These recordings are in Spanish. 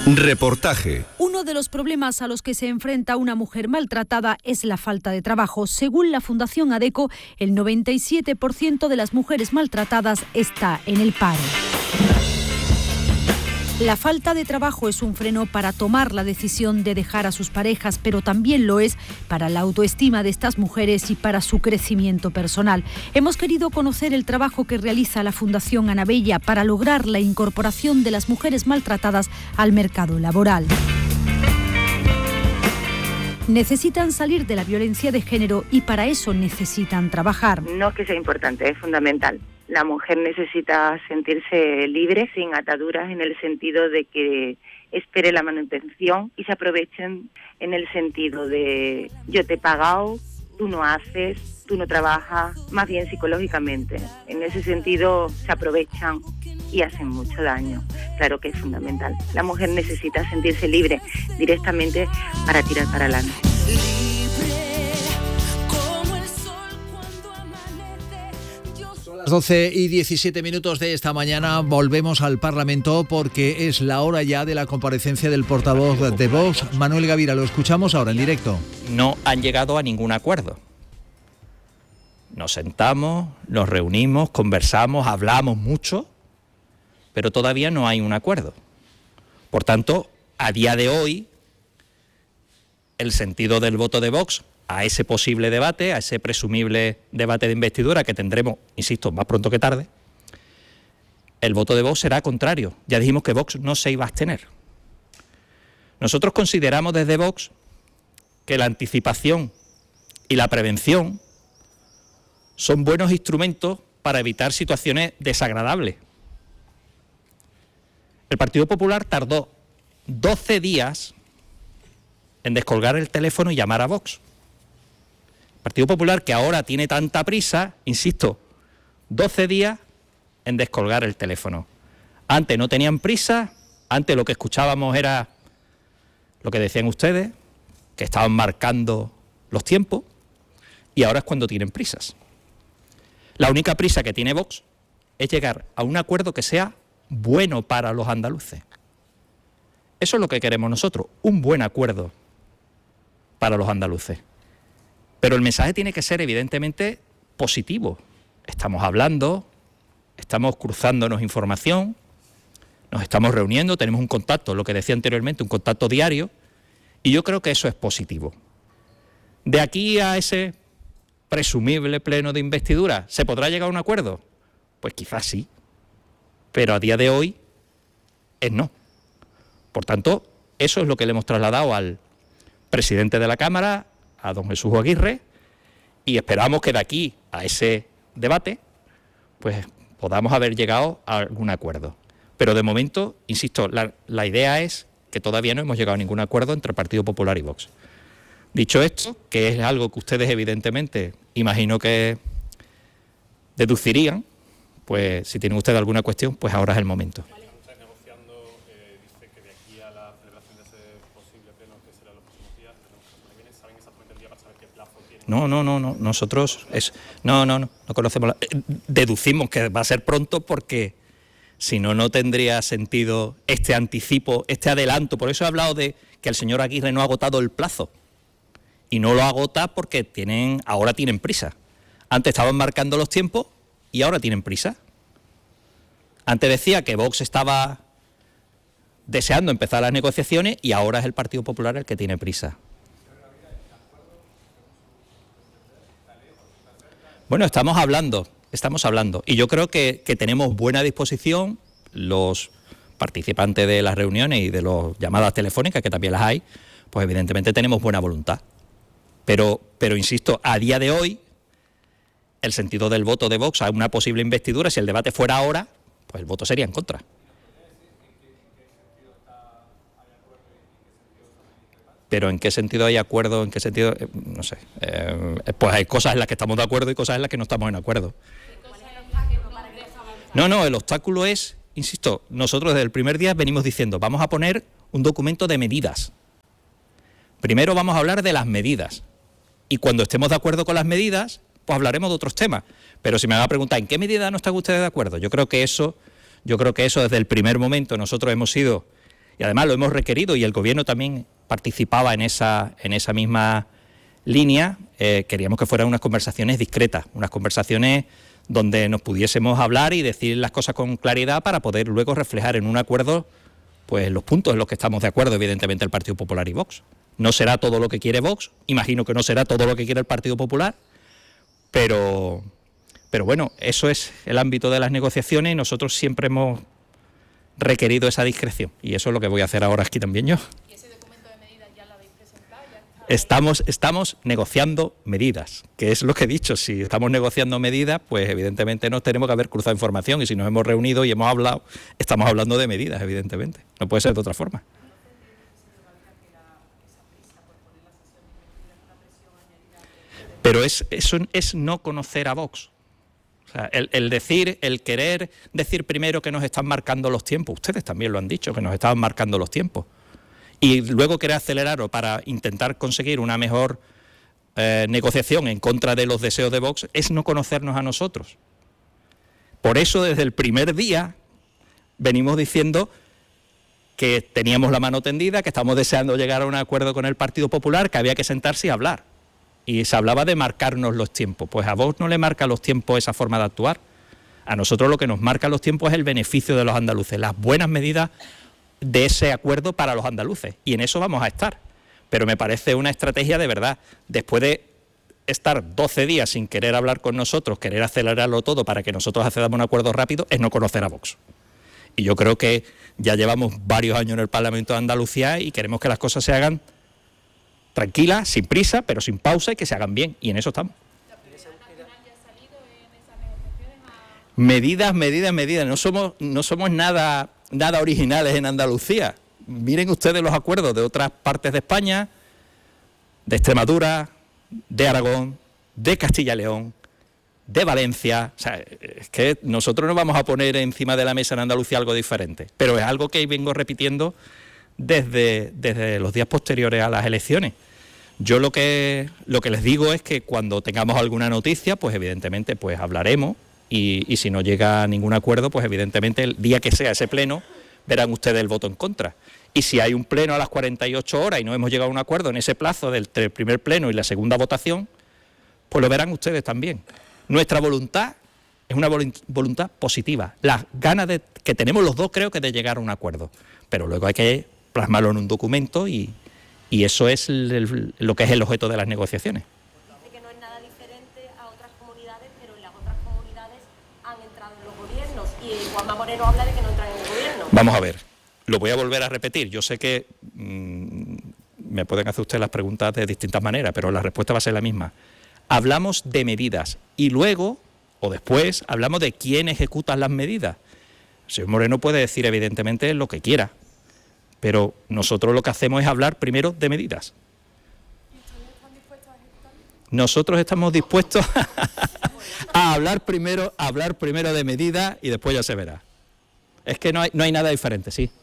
Reportaje. Uno de los problemas a los que se enfrenta una mujer maltratada es la falta de trabajo. Según la Fundación ADECO, el 97% de las mujeres maltratadas está en el paro. La falta de trabajo es un freno para tomar la decisión de dejar a sus parejas, pero también lo es para la autoestima de estas mujeres y para su crecimiento personal. Hemos querido conocer el trabajo que realiza la Fundación Ana Bella para lograr la incorporación de las mujeres maltratadas al mercado laboral. Necesitan salir de la violencia de género y para eso necesitan trabajar. No es que sea importante, es fundamental. La mujer necesita sentirse libre, sin ataduras, en el sentido de que espere la manutención y se aprovechen en el sentido de yo te he pagado, tú no haces, tú no trabajas, más bien psicológicamente. En ese sentido se aprovechan y hacen mucho daño. Claro que es fundamental. La mujer necesita sentirse libre directamente para tirar para adelante. Las 12:17 de esta mañana volvemos al Parlamento porque es la hora ya de la comparecencia del portavoz de Vox, Manuel Gavira. Lo escuchamos ahora en directo. No han llegado a ningún acuerdo. Nos sentamos, nos reunimos, conversamos, hablamos mucho, pero todavía no hay un acuerdo. Por tanto, a día de hoy, el sentido del voto de Vox a ese posible debate, a ese presumible debate de investidura que tendremos, insisto, más pronto que tarde, el voto de Vox será contrario. Ya dijimos que Vox no se iba a abstener. Nosotros consideramos desde Vox que la anticipación y la prevención son buenos instrumentos para evitar situaciones desagradables. El Partido Popular tardó 12 días en descolgar el teléfono y llamar a Vox. El Partido Popular, que ahora tiene tanta prisa, insisto, 12 días en descolgar el teléfono. Antes no tenían prisa, antes lo que escuchábamos era lo que decían ustedes, que estaban marcando los tiempos, y ahora es cuando tienen prisas. La única prisa que tiene Vox es llegar a un acuerdo que sea bueno para los andaluces. Eso es lo que queremos nosotros, un buen acuerdo para los andaluces. Pero el mensaje tiene que ser evidentemente positivo. Estamos hablando, estamos cruzándonos información, nos estamos reuniendo, tenemos un contacto, lo que decía anteriormente, un contacto diario, y yo creo que eso es positivo. De aquí a ese presumible pleno de investidura, ¿se podrá llegar a un acuerdo? Pues quizás sí, pero a día de hoy es no. Por tanto, eso es lo que le hemos trasladado al presidente de la Cámara, a don Jesús Aguirre, y esperamos que de aquí a ese debate pues podamos haber llegado a algún acuerdo. Pero de momento, insisto, la idea es que todavía no hemos llegado a ningún acuerdo entre el Partido Popular y Vox. Dicho esto, que es algo que ustedes evidentemente imagino que deducirían, pues si tienen ustedes alguna cuestión, pues ahora es el momento. No, nosotros no conocemos. Deducimos que va a ser pronto porque si no, no tendría sentido este anticipo, este adelanto. Por eso he hablado de que el señor Aguirre no ha agotado el plazo. Y no lo agota porque ahora tienen prisa. Antes estaban marcando los tiempos y ahora tienen prisa. Antes decía que Vox estaba deseando empezar las negociaciones y ahora es el Partido Popular el que tiene prisa. Bueno, estamos hablando, y yo creo que tenemos buena disposición los participantes de las reuniones y de las llamadas telefónicas, que también las hay, pues evidentemente tenemos buena voluntad. Pero insisto, a día de hoy, el sentido del voto de Vox a una posible investidura, si el debate fuera ahora, pues el voto sería en contra. Pero ¿en qué sentido hay acuerdo? ¿En qué sentido? No sé. Pues hay cosas en las que estamos de acuerdo y cosas en las que no estamos en acuerdo. No, el obstáculo es, insisto, nosotros desde el primer día venimos diciendo, vamos a poner un documento de medidas. Primero vamos a hablar de las medidas. Y cuando estemos de acuerdo con las medidas, pues hablaremos de otros temas. Pero si me van a preguntar, ¿en qué medida no están ustedes de acuerdo? Yo creo que eso desde el primer momento nosotros hemos sido y además lo hemos requerido y el Gobierno también participaba en esa misma línea, queríamos que fueran unas conversaciones discretas, unas conversaciones donde nos pudiésemos hablar y decir las cosas con claridad para poder luego reflejar en un acuerdo pues los puntos en los que estamos de acuerdo, evidentemente, el Partido Popular y Vox. No será todo lo que quiere Vox, imagino que no será todo lo que quiere el Partido Popular, pero bueno, eso es el ámbito de las negociaciones y nosotros siempre hemos requerido esa discreción y eso es lo que voy a hacer ahora aquí también yo. ¿Y ese documento de medidas ya lo habéis presentado? Estamos negociando medidas, que es lo que he dicho. Si estamos negociando medidas, pues evidentemente nos tenemos que haber cruzado información y si nos hemos reunido y hemos hablado, estamos hablando de medidas, evidentemente. No puede ser de otra forma. Pero eso es no conocer a Vox. O sea, el querer decir primero que nos están marcando los tiempos, ustedes también lo han dicho, que nos estaban marcando los tiempos, y luego querer acelerarlo para intentar conseguir una mejor negociación en contra de los deseos de Vox, es no conocernos a nosotros. Por eso desde el primer día venimos diciendo que teníamos la mano tendida, que estamos deseando llegar a un acuerdo con el Partido Popular, que había que sentarse y hablar. Y se hablaba de marcarnos los tiempos. Pues a Vox no le marca los tiempos esa forma de actuar. A nosotros lo que nos marca los tiempos es el beneficio de los andaluces, las buenas medidas de ese acuerdo para los andaluces. Y en eso vamos a estar. Pero me parece una estrategia de verdad. Después de estar 12 días sin querer hablar con nosotros, querer acelerarlo todo para que nosotros accedamos a un acuerdo rápido, es no conocer a Vox. Y yo creo que ya llevamos varios años en el Parlamento de Andalucía y queremos que las cosas se hagan tranquilas, sin prisa, pero sin pausa y que se hagan bien. Y en eso estamos. ¿La prioridad nacional ya ha salido en esas negociaciones? Medidas. No somos nada originales en Andalucía. Miren ustedes los acuerdos de otras partes de España, de Extremadura, de Aragón, de Castilla y León, de Valencia. O sea, es que nosotros no vamos a poner encima de la mesa en Andalucía algo diferente, pero es algo que vengo repitiendo desde los días posteriores a las elecciones. Yo lo que les digo es que cuando tengamos alguna noticia, pues evidentemente pues hablaremos y si no llega a ningún acuerdo, pues evidentemente el día que sea ese pleno, verán ustedes el voto en contra. Y si hay un pleno a las 48 horas y no hemos llegado a un acuerdo en ese plazo del primer pleno y la segunda votación, pues lo verán ustedes también. Nuestra voluntad es una voluntad positiva. Las ganas que tenemos los dos creo que de llegar a un acuerdo. Pero luego hay que plasmarlo en un documento y eso es lo que es el objeto de las negociaciones. Dice que no es nada diferente a otras comunidades, pero en las otras comunidades han entrado en los gobiernos y Juanma Moreno habla de que no entran en el gobierno. Vamos a ver, lo voy a volver a repetir. Yo sé que me pueden hacer ustedes las preguntas de distintas maneras, pero la respuesta va a ser la misma. Hablamos de medidas y luego, o después, hablamos de quién ejecuta las medidas. El señor Moreno puede decir evidentemente lo que quiera, pero nosotros lo que hacemos es hablar primero de medidas. ¿Y ustedes están dispuestos a ejecutarlo? Nosotros estamos dispuestos a hablar primero de medidas y después ya se verá. Es que no hay nada diferente, sí.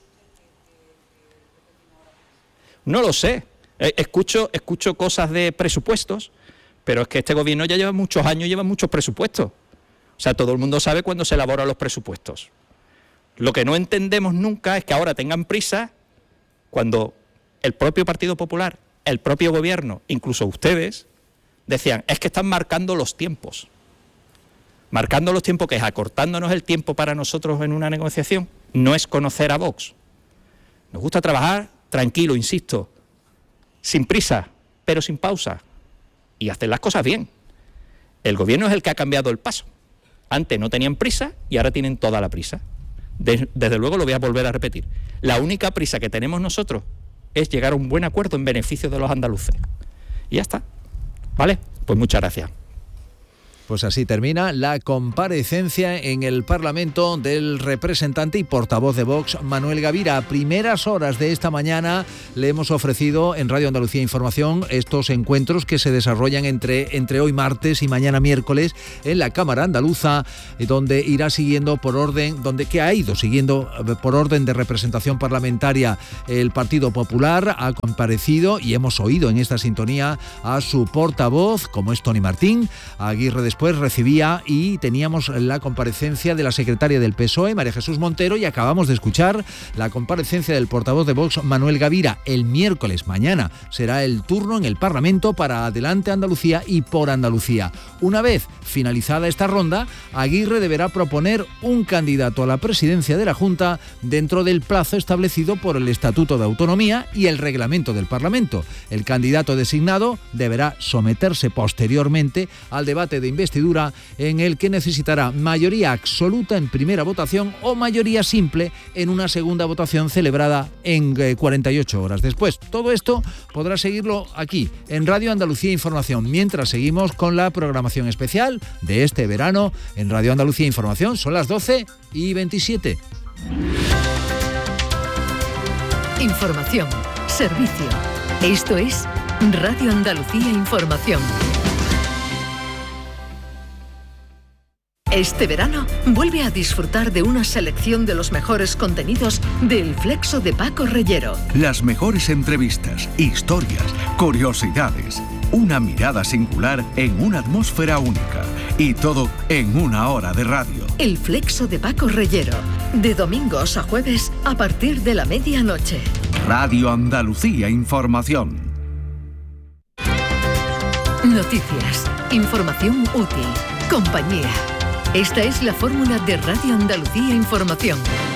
No lo sé. Escucho cosas de presupuestos, pero es que este gobierno ya lleva muchos años, lleva muchos presupuestos. O sea, todo el mundo sabe cuándo se elaboran los presupuestos. Lo que no entendemos nunca es que ahora tengan prisa cuando el propio Partido Popular, el propio gobierno, incluso ustedes, decían, es que están marcando los tiempos. Marcando los tiempos, que es acortándonos el tiempo para nosotros en una negociación, no es conocer a Vox. Nos gusta trabajar tranquilo, insisto, sin prisa, pero sin pausa, y hacer las cosas bien. El gobierno es el que ha cambiado el paso. Antes no tenían prisa y ahora tienen toda la prisa. Desde luego lo voy a volver a repetir. La única prisa que tenemos nosotros es llegar a un buen acuerdo en beneficio de los andaluces. Y ya está. ¿Vale? Pues muchas gracias. Pues así termina la comparecencia en el Parlamento del representante y portavoz de Vox, Manuel Gavira. A primeras horas de esta mañana le hemos ofrecido en Radio Andalucía Información estos encuentros que se desarrollan entre hoy martes y mañana miércoles en la Cámara Andaluza, donde irá siguiendo por orden, que ha ido siguiendo por orden de representación parlamentaria el Partido Popular. Ha comparecido y hemos oído en esta sintonía a su portavoz, como es Tony Martín, a Aguirre después recibía y teníamos la comparecencia de la secretaria del PSOE, María Jesús Montero, y acabamos de escuchar la comparecencia del portavoz de Vox, Manuel Gavira. El miércoles, mañana, será el turno en el Parlamento para Adelante Andalucía y Por Andalucía. Una vez finalizada esta ronda, Aguirre deberá proponer un candidato a la presidencia de la Junta dentro del plazo establecido por el Estatuto de Autonomía y el reglamento del Parlamento. El candidato designado deberá someterse posteriormente al debate de investidura, en el que necesitará mayoría absoluta en primera votación o mayoría simple en una segunda votación celebrada en 48 horas después. Todo esto podrá seguirlo aquí en Radio Andalucía Información, mientras seguimos con la programación especial de este verano en Radio Andalucía Información. Son las 12:27. Información, servicio. Esto es Radio Andalucía Información. Este verano vuelve a disfrutar de una selección de los mejores contenidos del Flexo de Paco Reyero. Las mejores entrevistas, historias, curiosidades, una mirada singular en una atmósfera única y todo en una hora de radio. El Flexo de Paco Reyero, de domingos a jueves a partir de la medianoche. Radio Andalucía Información. Noticias, información útil, compañía. Esta es la fórmula de Radio Andalucía Información.